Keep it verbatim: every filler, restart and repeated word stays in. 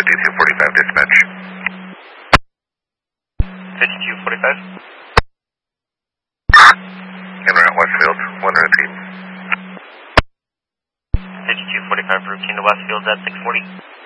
fifty-two forty-five dispatch. fifty-two forty-five. En route Westfield, one routine. fifty-two forty-five routine to Westfield at six forty.